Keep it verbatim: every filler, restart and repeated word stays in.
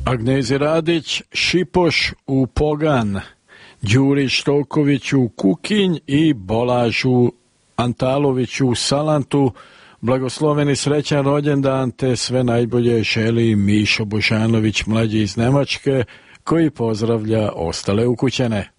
Agnezi Radić, Šipoš u Pogan, Đuri Štokoviću u Kukinj i Bolažu Antaloviću u Salantu. Blagosloveni srećan rođendan te sve najbolje želi Mišo Božanović mlađi iz Nemačke, koji pozdravlja ostale ukućane.